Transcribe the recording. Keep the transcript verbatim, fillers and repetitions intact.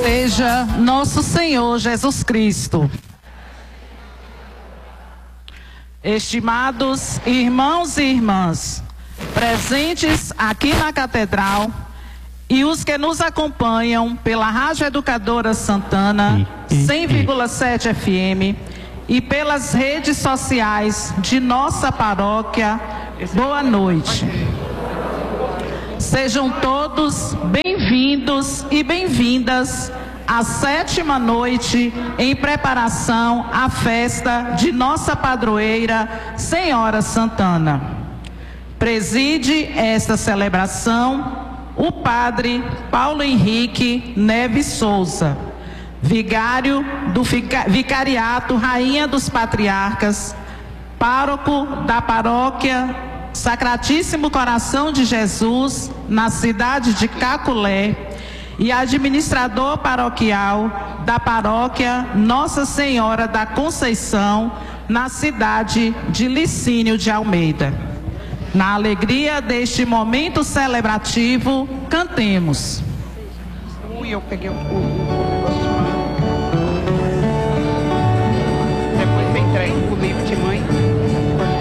seja nosso Senhor Jesus Cristo. Estimados irmãos e irmãs, presentes aqui na Catedral e os que nos acompanham pela Rádio Educadora Santana cem vírgula sete F M e pelas redes sociais de nossa paróquia, boa noite. Sejam todos bem-vindos e bem-vindas à sétima noite em preparação à festa de nossa padroeira Senhora Santana. Preside esta celebração o padre Paulo Henrique Neves Souza, vigário do Vicariato Rainha dos Patriarcas, pároco da paróquia Sacratíssimo Coração de Jesus, na cidade de Caculé, e administrador paroquial da paróquia Nossa Senhora da Conceição, na cidade de Licínio de Almeida. Na alegria deste momento celebrativo, cantemos. Ui, eu peguei o...